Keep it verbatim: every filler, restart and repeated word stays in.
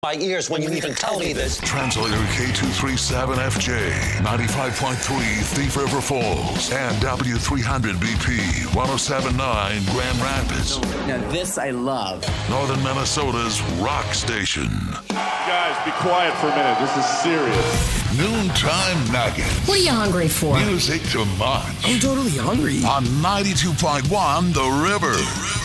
my ears when you even tell me this. Translator K two thirty-seven F J, ninety-five point three Thief River Falls, and W three hundred B P, one oh seven point nine Grand Rapids. Now this I love. Northern Minnesota's rock station. Guys, be quiet for a minute. This is serious. Noontime Nuggets. What are you hungry for? Music to munch. I'm totally hungry. On ninety-two point one The River.